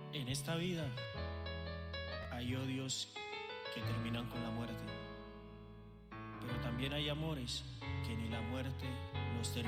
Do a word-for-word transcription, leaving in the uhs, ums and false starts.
En esta vida hay odios que terminan con la muerte, pero también hay amores que ni la muerte los termina.